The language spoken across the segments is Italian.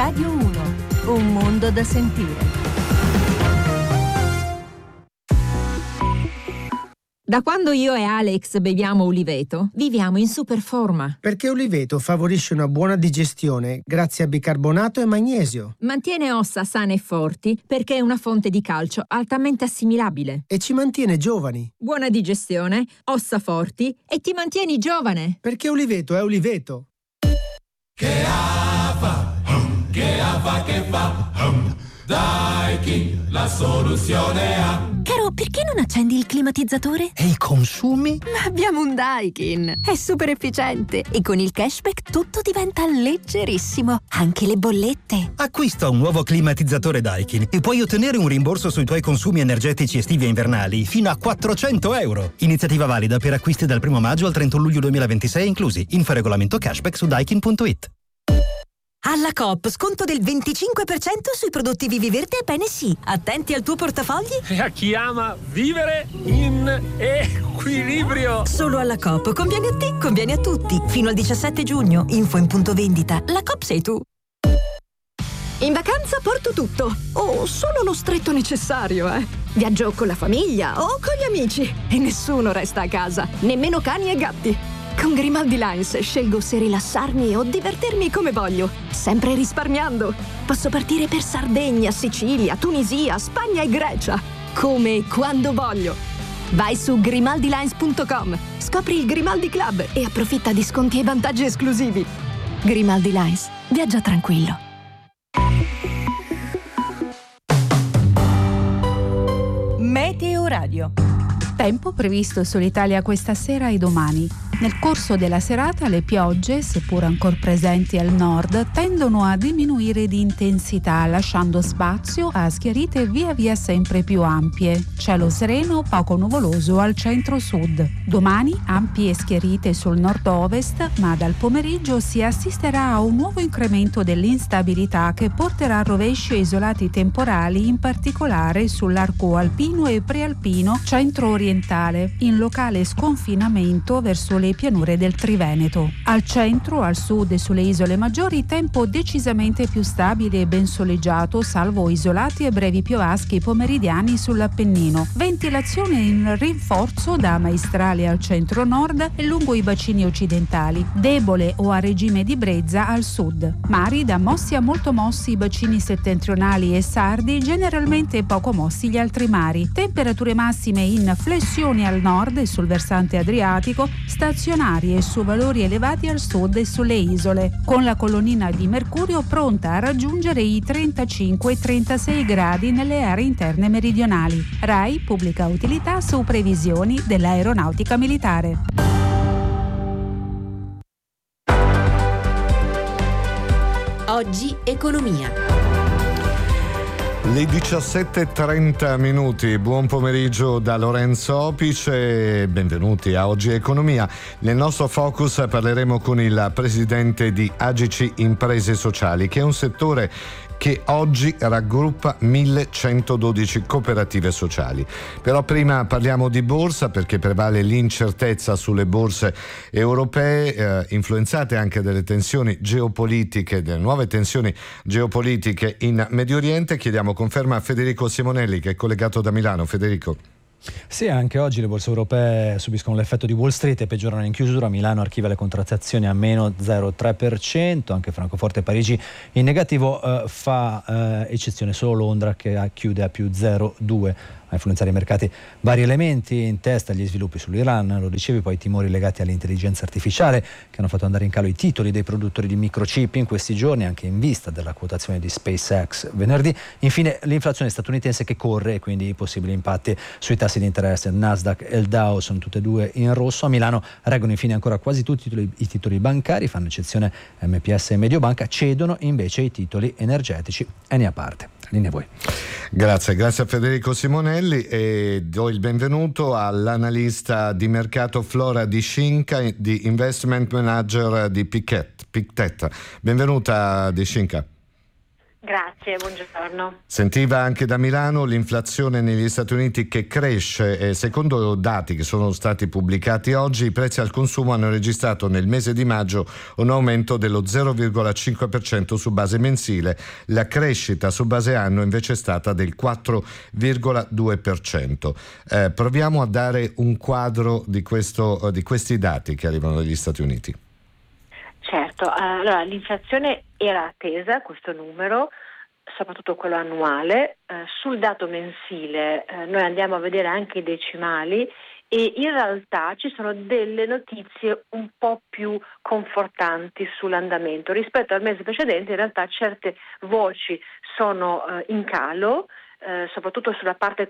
Radio 1, un mondo da sentire. Da quando io e Alex beviamo Uliveto, viviamo in super forma. Perché Uliveto favorisce una buona digestione grazie a bicarbonato e magnesio. Mantiene ossa sane e forti perché è una fonte di calcio altamente assimilabile. E ci mantiene giovani. Buona digestione, ossa forti e ti mantieni giovane. Perché Uliveto è Uliveto. Che fa? Daikin, la soluzione ha. Caro, perché non accendi il climatizzatore? E i consumi? Ma abbiamo un Daikin. È super efficiente e con il cashback tutto diventa leggerissimo, anche le bollette. Acquista un nuovo climatizzatore Daikin e puoi ottenere un rimborso sui tuoi consumi energetici estivi e invernali fino a €400. Iniziativa valida per acquisti dal 1 maggio al 31 luglio 2026 inclusi. Info regolamento cashback su daikin.it. Alla Coop, sconto del 25% sui prodotti Vivi Verde e Bene Sì. Attenti al tuo portafogli. E a chi ama vivere in equilibrio. Solo alla Coop. Conviene a te, conviene a tutti. Fino al 17 giugno. Info in punto vendita. La Coop sei tu. In vacanza porto tutto. Oh, solo lo stretto necessario, Viaggio con la famiglia o con gli amici. E nessuno resta a casa. Nemmeno cani e gatti. Con Grimaldi Lines scelgo se rilassarmi o divertirmi come voglio, sempre risparmiando. Posso partire per Sardegna, Sicilia, Tunisia, Spagna e Grecia, come e quando voglio. Vai su grimaldilines.com, scopri il Grimaldi Club e approfitta di sconti e vantaggi esclusivi. Grimaldi Lines, viaggia tranquillo. Meteo Radio. Tempo previsto sull'Italia questa sera e domani. Nel corso della serata le piogge, seppur ancora presenti al nord, tendono a diminuire di intensità, lasciando spazio a schiarite via via sempre più ampie. Cielo sereno, poco nuvoloso al centro-sud. Domani ampie schiarite sul nord-ovest, ma dal pomeriggio si assisterà a un nuovo incremento dell'instabilità che porterà a rovesci e isolati temporali, in particolare sull'arco alpino e prealpino centro-orientale, in locale sconfinamento verso le pianure del Triveneto. Al centro, al sud e sulle isole maggiori tempo decisamente più stabile e ben soleggiato, salvo isolati e brevi piovaschi pomeridiani sull'Appennino. Ventilazione in rinforzo da maestrale al centro-nord e lungo i bacini occidentali, debole o a regime di brezza al sud. Mari da mossi a molto mossi i bacini settentrionali e sardi, generalmente poco mossi gli altri mari. Temperature massime in flessione al nord e sul versante adriatico, stazionarie e su valori elevati al sud e sulle isole, con la colonnina di mercurio pronta a raggiungere i 35-36 gradi nelle aree interne meridionali. RAI pubblica utilità su previsioni dell'aeronautica militare. Oggi economia. Le 17:30, buon pomeriggio da Lorenzo Opice, benvenuti a Oggi Economia. Nel nostro focus parleremo con il presidente di AGC Imprese Sociali, che è un settore che oggi raggruppa 1112 cooperative sociali. Però prima parliamo di borsa, perché prevale l'incertezza sulle borse europee, influenzate anche dalle tensioni geopolitiche, delle nuove tensioni geopolitiche in Medio Oriente. Chiediamo conferma a Federico Simonelli, che è collegato da Milano. Federico. Sì, anche oggi le borse europee subiscono l'effetto di Wall Street e peggiorano in chiusura. Milano archiva le contrattazioni a meno 0,3%, anche Francoforte e Parigi in negativo, fa eccezione solo Londra che chiude a più 0,2%. A influenzare i mercati vari elementi, in testa gli sviluppi sull'Iran, lo dicevi, poi i timori legati all'intelligenza artificiale che hanno fatto andare in calo i titoli dei produttori di microchip in questi giorni, anche in vista della quotazione di SpaceX venerdì. Infine l'inflazione statunitense che corre e quindi i possibili impatti sui tassi di interesse. Il Nasdaq e il Dow sono tutte e due in rosso. A Milano reggono infine ancora quasi tutti i titoli bancari, fanno eccezione MPS e Mediobanca, cedono invece i titoli energetici. E ne a parte. Linea a voi. Grazie a Federico Simonelli e do il benvenuto all'analista di mercato Flora Di Scinca, di investment manager di Pictet. Benvenuta Di Scinca. Grazie, buongiorno. Sentiva anche da Milano l'inflazione negli Stati Uniti che cresce. Secondo dati che sono stati pubblicati oggi, i prezzi al consumo hanno registrato nel mese di maggio un aumento dello 0,5% su base mensile. La crescita su base anno invece è stata del 4,2%. Proviamo a dare un quadro di questi dati che arrivano dagli Stati Uniti. Certo, allora l'inflazione era attesa, questo numero, soprattutto quello annuale. Sul dato mensile noi andiamo a vedere anche i decimali e in realtà ci sono delle notizie un po' più confortanti sull'andamento. Rispetto al mese precedente in realtà certe voci sono in calo, soprattutto sulla parte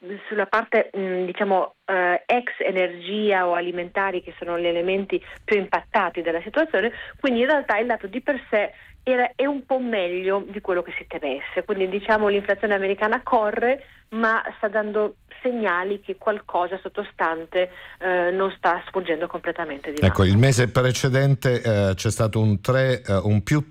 ex energia o alimentari, che sono gli elementi più impattati dalla situazione, quindi in realtà il dato di per sé è un po' meglio di quello che si temesse, quindi diciamo l'inflazione americana corre ma sta dando segnali che qualcosa sottostante non sta sfuggendo completamente di mano. Ecco, il mese precedente c'è stato un più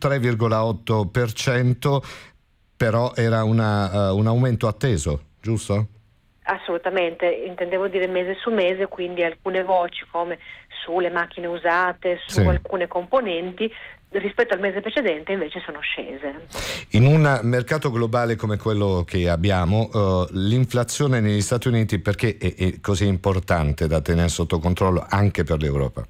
3,8%, però era un aumento atteso, giusto? Assolutamente, intendevo dire mese su mese, quindi alcune voci come sulle macchine usate, su alcune componenti, rispetto al mese precedente invece sono scese. In un mercato globale come quello che abbiamo, l'inflazione negli Stati Uniti perché è così importante da tenere sotto controllo anche per l'Europa?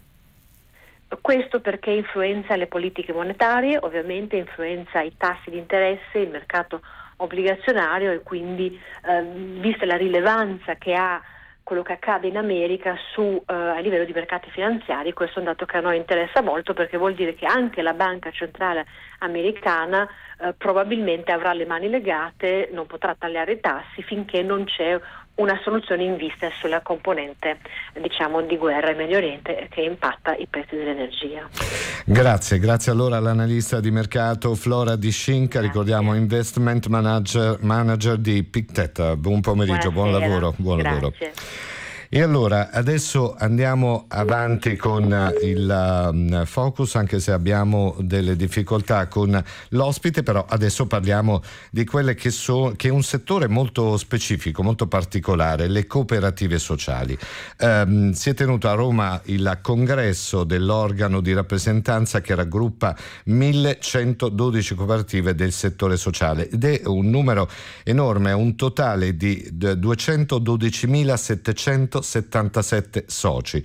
Questo perché influenza le politiche monetarie, ovviamente influenza i tassi di interesse, il mercato obbligazionario e quindi vista la rilevanza che ha quello che accade in America a livello di mercati finanziari, questo è un dato che a noi interessa molto, perché vuol dire che anche la banca centrale americana probabilmente avrà le mani legate, non potrà tagliare i tassi finché non c'è una soluzione in vista sulla componente di guerra in Medio Oriente che impatta i prezzi dell'energia. Grazie allora all'analista di mercato Flora Di Scinca, ricordiamo investment manager di Pictet. Buon pomeriggio, buon lavoro. E allora adesso andiamo avanti con il focus, anche se abbiamo delle difficoltà con l'ospite, però adesso parliamo di quelle che è un settore molto specifico, molto particolare, le cooperative sociali. Si è tenuto a Roma il congresso dell'organo di rappresentanza che raggruppa 1112 cooperative del settore sociale ed è un numero enorme, un totale di 212.777 soci,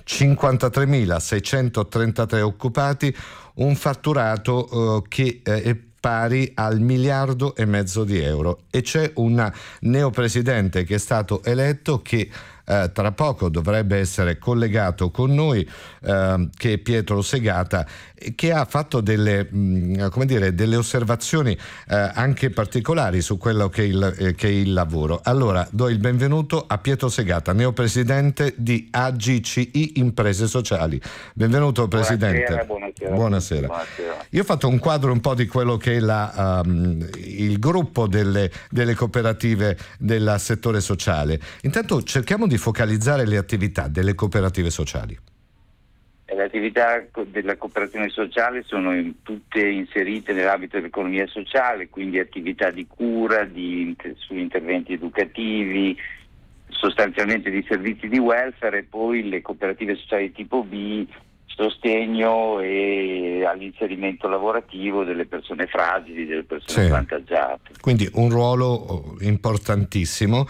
53.633 occupati, un fatturato che è pari al 1,5 miliardi di euro, e c'è un neopresidente che è stato eletto che tra poco dovrebbe essere collegato con noi, che è Pietro Segata, che ha fatto delle osservazioni anche particolari su quello che è il lavoro. Allora do il benvenuto a Pietro Segata, neopresidente di AGCI Imprese Sociali. Benvenuto Presidente. Buonasera. Io ho fatto un quadro un po' di quello che è il gruppo delle cooperative del settore sociale. Intanto cerchiamo di focalizzare le attività delle cooperative sociali. Le attività della cooperazione sociale sono tutte inserite nell'ambito dell'economia sociale, quindi attività di cura, su interventi educativi, sostanzialmente di servizi di welfare, e poi le cooperative sociali tipo B, sostegno e all'inserimento lavorativo delle persone fragili, delle persone svantaggiate. Quindi un ruolo importantissimo,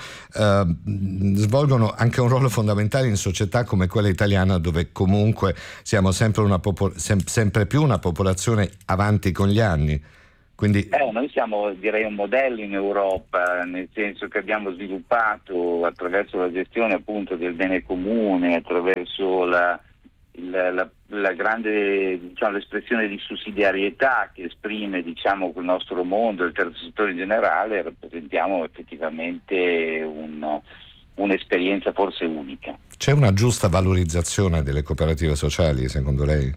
svolgono anche un ruolo fondamentale in società come quella italiana, dove comunque siamo sempre più una popolazione avanti con gli anni. Quindi noi siamo, direi, un modello in Europa, nel senso che abbiamo sviluppato attraverso la gestione appunto del bene comune, attraverso la grande, l'espressione di sussidiarietà che esprime, il nostro mondo, il terzo settore in generale, rappresentiamo effettivamente un'esperienza forse unica. C'è una giusta valorizzazione delle cooperative sociali, secondo lei?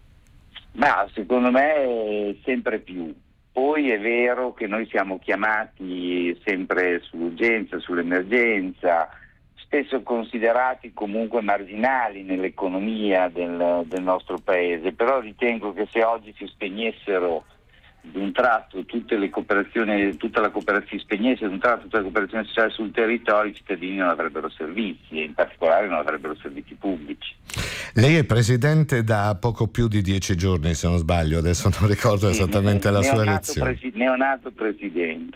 Ma secondo me sempre più. Poi è vero che noi siamo chiamati sempre sull'urgenza, sull'emergenza, spesso considerati comunque marginali nell'economia del nostro paese, però ritengo che se oggi si spegnessero d'un tratto tutta la cooperazione spegnesse d'un tratto tutta la cooperazione sociale sul territorio, i cittadini non avrebbero servizi e in particolare non avrebbero servizi pubblici. Lei è presidente da poco più di 10 giorni, se non sbaglio, adesso non ricordo esattamente la sua elezione. Neonato presidente.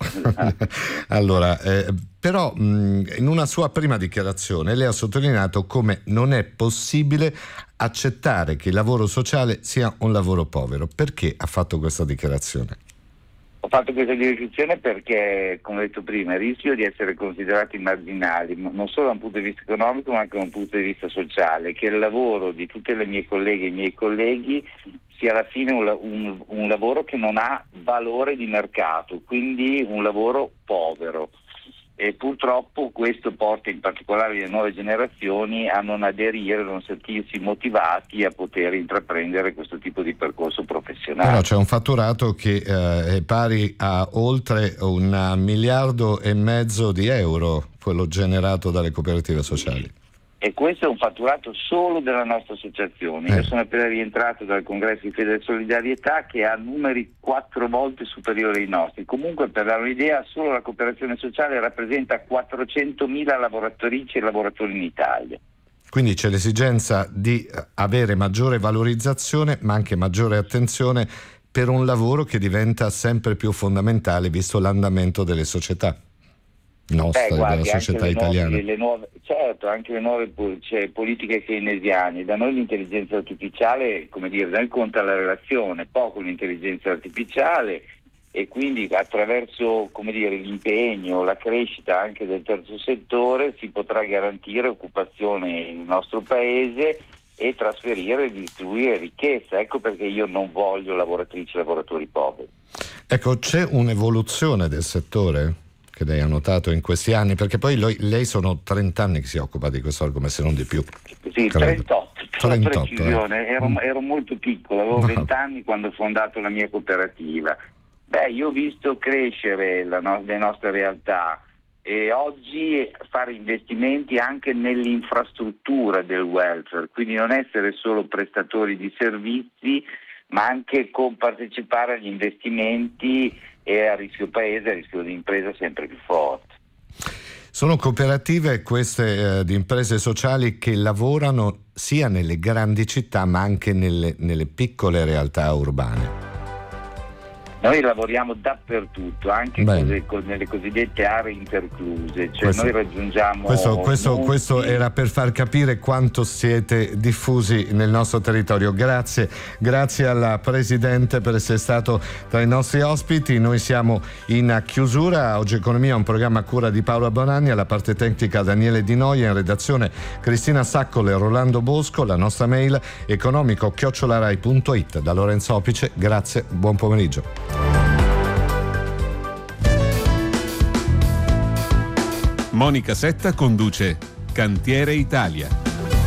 Allora, però in una sua prima dichiarazione lei ha sottolineato come non è possibile accettare che il lavoro sociale sia un lavoro povero. Perché ha fatto questa dichiarazione? Ho fatto questa dichiarazione perché, come detto prima, rischio di essere considerati marginali, non solo da un punto di vista economico ma anche da un punto di vista sociale, che il lavoro di tutte le mie colleghe e i miei colleghi sia alla fine un lavoro che non ha valore di mercato, quindi un lavoro povero. E purtroppo questo porta in particolare le nuove generazioni a non aderire, a non sentirsi motivati a poter intraprendere questo tipo di percorso professionale. Però c'è un fatturato che è pari a oltre 1,5 miliardi di euro, quello generato dalle cooperative sociali. E questo è un fatturato solo della nostra associazione. Io sono appena rientrato dal congresso di Fede Solidarietà che ha numeri 4 volte superiori ai nostri. Comunque, per dare un'idea, solo la cooperazione sociale rappresenta 400.000 lavoratrici e lavoratori in Italia. Quindi c'è l'esigenza di avere maggiore valorizzazione ma anche maggiore attenzione per un lavoro che diventa sempre più fondamentale visto l'andamento delle società nostre, della società italiana. Certo, anche le nuove politiche keynesiane. Da noi l'intelligenza artificiale, da noi conta la relazione, poco l'intelligenza artificiale, e quindi attraverso l'impegno, la crescita anche del terzo settore si potrà garantire occupazione nel nostro paese e trasferire e distribuire ricchezza. Ecco perché io non voglio lavoratrici e lavoratori poveri. Ecco, c'è un'evoluzione del settore che lei ha notato in questi anni, perché poi lei sono 30 anni che si occupa di questo argomento, se non di più. Sì, 38 precisione. Ero molto piccolo, avevo 20 anni quando ho fondato la mia cooperativa. Io ho visto crescere le nostre realtà e oggi fare investimenti anche nell'infrastruttura del welfare, quindi non essere solo prestatori di servizi ma anche partecipare agli investimenti e a rischio paese, a rischio di impresa sempre più forte. Sono cooperative queste di imprese sociali che lavorano sia nelle grandi città ma anche nelle piccole realtà urbane. Noi lavoriamo dappertutto, anche nelle cosiddette aree intercluse, noi raggiungiamo... Questo era per far capire quanto siete diffusi nel nostro territorio. Grazie alla Presidente per essere stato tra i nostri ospiti. Noi siamo in chiusura. Oggi Economia è un programma a cura di Paola Bonanni, alla parte tecnica Daniele Di Noia, in redazione Cristina Saccole e Rolando Bosco, la nostra mail economico@rai.it. Da Lorenzo Opice, grazie, buon pomeriggio. Monica Setta conduce Cantiere Italia.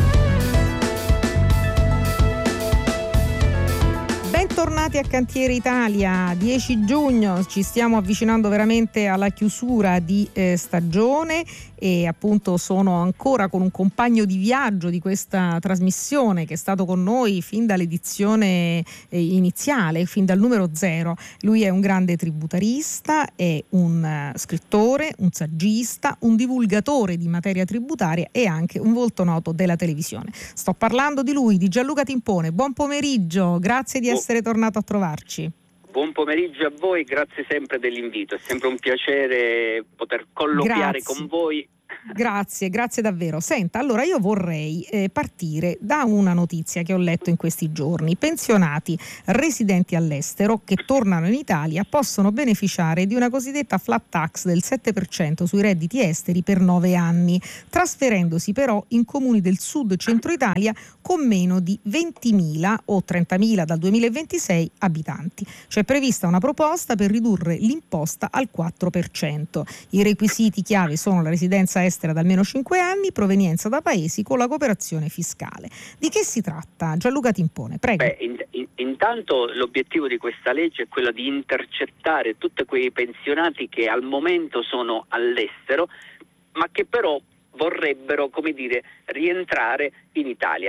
Bentornati a Cantiere Italia, 10 giugno, ci stiamo avvicinando veramente alla chiusura di stagione e appunto sono ancora con un compagno di viaggio di questa trasmissione che è stato con noi fin dall'edizione iniziale, fin dal numero 0. Lui è un grande tributarista, è un scrittore, un saggista, un divulgatore di materia tributaria e anche un volto noto della televisione. Sto parlando di lui, di Gianluca Timpone. Buon pomeriggio, grazie di essere tornato a trovarci. Buon pomeriggio a voi, grazie sempre dell'invito, è sempre un piacere poter colloquiare con voi. Grazie davvero. Senta, allora io vorrei partire da una notizia che ho letto in questi giorni. Pensionati residenti all'estero che tornano in Italia possono beneficiare di una cosiddetta flat tax del 7% sui redditi esteri per 9 anni, trasferendosi però in comuni del sud centro Italia con meno di 20.000 o 30.000 dal 2026 abitanti. C'è prevista una proposta per ridurre l'imposta al 4%. I requisiti chiave sono la residenza estera da almeno 5 anni, provenienza da paesi con la cooperazione fiscale. Di che si tratta? Gianluca Timpone, prego. Intanto l'obiettivo di questa legge è quello di intercettare tutti quei pensionati che al momento sono all'estero, ma che però vorrebbero, rientrare in Italia.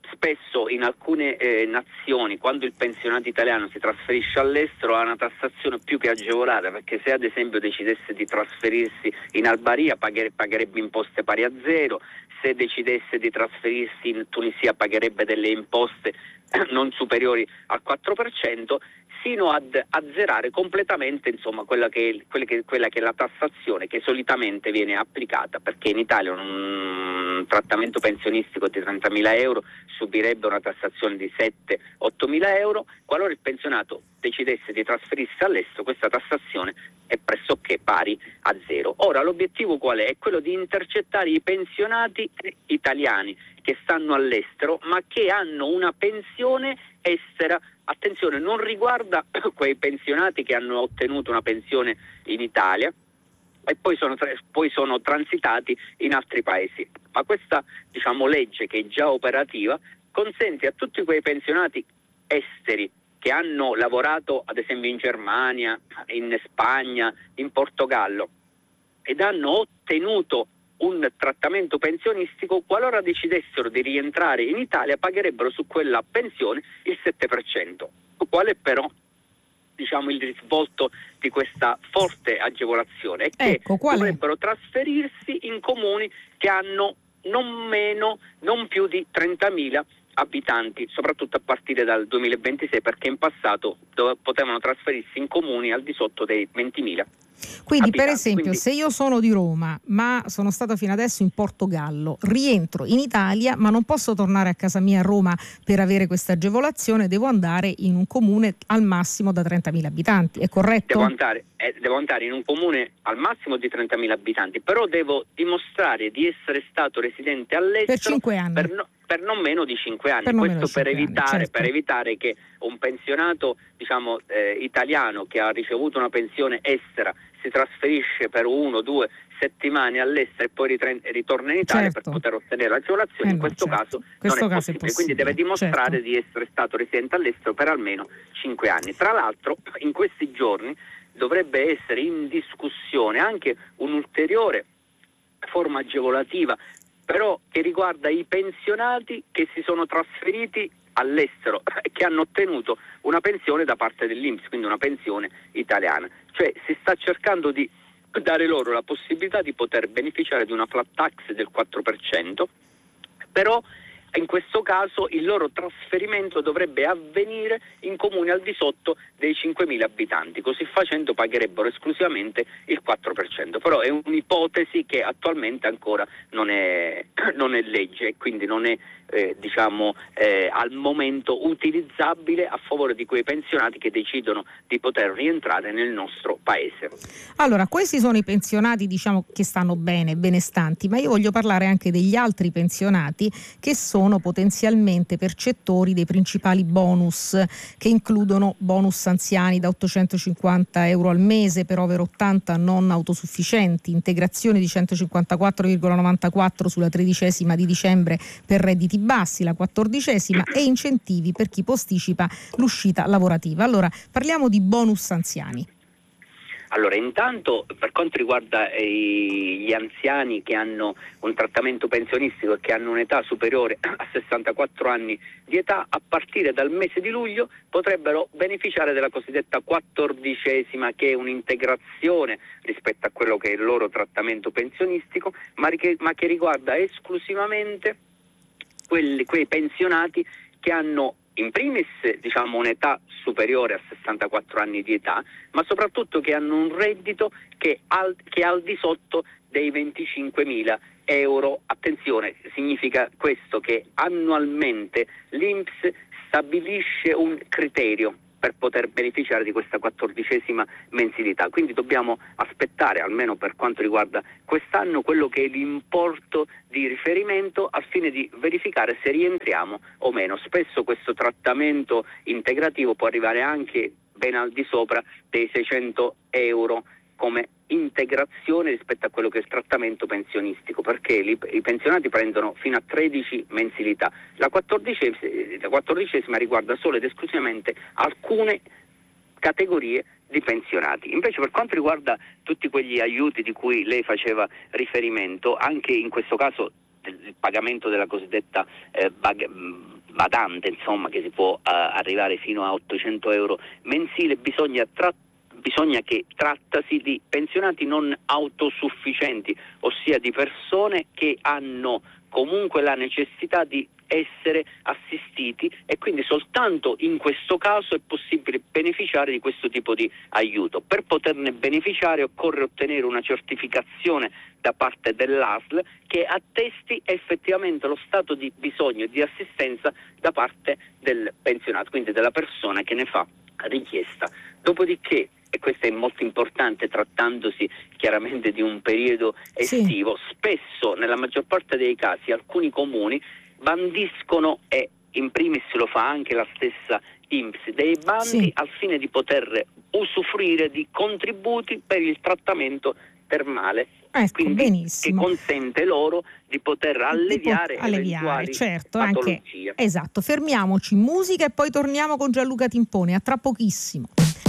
spesso in alcune nazioni, quando il pensionato italiano si trasferisce all'estero, ha una tassazione più che agevolata, perché se ad esempio decidesse di trasferirsi in Albania pagherebbe imposte pari a zero, se decidesse di trasferirsi in Tunisia pagherebbe delle imposte non superiori al 4%, sino ad azzerare completamente, insomma, quella che è la tassazione che solitamente viene applicata, perché in Italia un trattamento pensionistico di 30.000 euro subirebbe una tassazione di 7-8.000 euro. Qualora il pensionato decidesse di trasferirsi all'estero, questa tassazione è pressoché pari a zero. Ora l'obiettivo qual è? È quello di intercettare i pensionati italiani che stanno all'estero ma che hanno una pensione estera. Attenzione, non riguarda quei pensionati che hanno ottenuto una pensione in Italia e poi sono transitati in altri paesi. Ma questa, legge, che è già operativa, consente a tutti quei pensionati esteri che hanno lavorato ad esempio in Germania, in Spagna, in Portogallo ed hanno ottenuto un trattamento pensionistico, qualora decidessero di rientrare in Italia pagherebbero su quella pensione il 7%. Qual è però il risvolto di questa forte agevolazione? È che dovrebbero trasferirsi in comuni che hanno non più di 30.000 abitanti, soprattutto a partire dal 2026, perché in passato potevano trasferirsi in comuni al di sotto dei 20.000. Quindi per esempio se io sono di Roma ma sono stata fino adesso in Portogallo, rientro in Italia ma non posso tornare a casa mia a Roma per avere questa agevolazione, devo andare in un comune al massimo da 30.000 abitanti, è corretto? Devo andare in un comune al massimo di 30.000 abitanti, però devo dimostrare di essere stato residente all'estero per 5 anni. Per non meno di 5 anni, questo per evitare che un pensionato italiano che ha ricevuto una pensione estera si trasferisce per 1-2 settimane all'estero e poi ritorna in Italia per poter ottenere l'agevolazione. In questo caso non è possibile, quindi deve dimostrare di essere stato residente all'estero per almeno 5 anni. Tra l'altro in questi giorni dovrebbe essere in discussione anche un'ulteriore forma agevolativa, però che riguarda i pensionati che si sono trasferiti all'estero e che hanno ottenuto una pensione da parte dell'INPS, quindi una pensione italiana. Cioè si sta cercando di dare loro la possibilità di poter beneficiare di una flat tax del 4%, però in questo caso il loro trasferimento dovrebbe avvenire in comuni al di sotto dei 5.000 abitanti, così facendo pagherebbero esclusivamente il 4%, però è un'ipotesi che attualmente ancora non è legge e quindi non è al momento utilizzabile a favore di quei pensionati che decidono di poter rientrare nel nostro paese. Allora, questi sono i pensionati che stanno bene, benestanti, ma io voglio parlare anche degli altri pensionati che sono potenzialmente percettori dei principali bonus, che includono bonus anziani da 850 euro al mese per over 80 non autosufficienti, integrazione di 154,94 sulla 13ª di dicembre per redditi bassi, la 14ª, e incentivi per chi posticipa l'uscita lavorativa. Allora, parliamo di bonus anziani. Allora, intanto per quanto riguarda gli anziani che hanno un trattamento pensionistico e che hanno un'età superiore a 64 anni di età, a partire dal mese di luglio potrebbero beneficiare della cosiddetta 14ª, che è un'integrazione rispetto a quello che è il loro trattamento pensionistico, ma che riguarda esclusivamente quei pensionati che hanno in primis un'età superiore a 64 anni di età, ma soprattutto che hanno un reddito che è al di sotto dei 25.000 euro. Attenzione, significa questo che annualmente l'INPS stabilisce un criterio per poter beneficiare di questa 14ª mensilità, quindi dobbiamo aspettare, almeno per quanto riguarda quest'anno, quello che è l'importo di riferimento al fine di verificare se rientriamo o meno. Spesso questo trattamento integrativo può arrivare anche ben al di sopra dei 600 euro come integrazione rispetto a quello che è il trattamento pensionistico, perché i pensionati prendono fino a 13 mensilità. La 14ª riguarda solo ed esclusivamente alcune categorie di pensionati. Invece per quanto riguarda tutti quegli aiuti di cui lei faceva riferimento, anche in questo caso il pagamento della cosiddetta badante, insomma, che si può arrivare fino a 800 euro mensile, bisogna che trattasi di pensionati non autosufficienti, ossia di persone che hanno comunque la necessità di essere assistiti, e quindi soltanto in questo caso è possibile beneficiare di questo tipo di aiuto. Per poterne beneficiare occorre ottenere una certificazione da parte dell'ASL che attesti effettivamente lo stato di bisogno e di assistenza da parte del pensionato, quindi della persona che ne fa richiesta. Dopodiché, e questo è molto importante trattandosi chiaramente di un periodo estivo, spesso, nella maggior parte dei casi, alcuni comuni bandiscono, e in primis lo fa anche la stessa INPS, dei bandi al fine di poter usufruire di contributi per il trattamento termale, quindi benissimo, che consente loro di poter alleviare eventuali patologie. Anche, esatto. Fermiamoci, musica, e poi torniamo con Gianluca Timpone, a tra pochissimo.